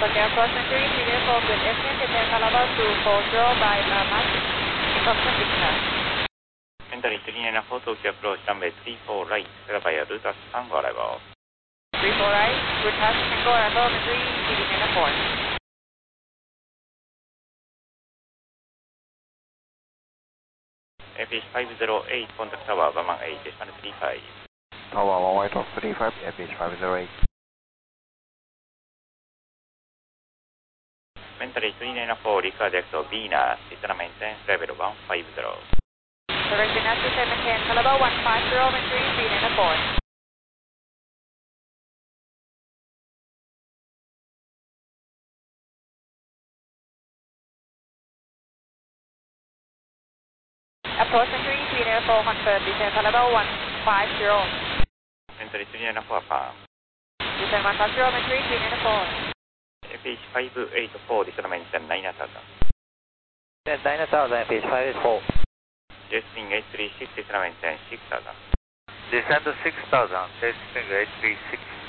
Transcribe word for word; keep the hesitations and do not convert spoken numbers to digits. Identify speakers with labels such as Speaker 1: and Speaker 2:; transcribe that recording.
Speaker 1: Hotel Crossing three three four, good evening, Hotel Calabar two four zero by Mamas, information picture.
Speaker 2: Entering three nine four Tokyo approach runway three four right, Surabaya route as Tango arrival.
Speaker 1: three four right, good pass, Tango arrival, three three nine four.
Speaker 2: F H five zero eight, contact tower one one eight, decimal three five.
Speaker 3: Tower one one eight three five, F H five zero eight.
Speaker 2: Entering three nine four, record exit Venus, decimal maintenance level one five zero.
Speaker 1: Correct, Venus to maintain Calabar one five zero, three three nine four. Approaching three three nine four, confirm, descend Calabar one five zero.
Speaker 2: Entering three nine four, farm.
Speaker 1: Descend one five zero, three three nine four.
Speaker 2: F H five eight four, decimal maintenance nine thousand.
Speaker 3: nine thousand, F H five eight four.
Speaker 2: Jetstream eight three six, decimal maintenance six thousand.
Speaker 3: Descend to six thousand, Jetstream eight three six.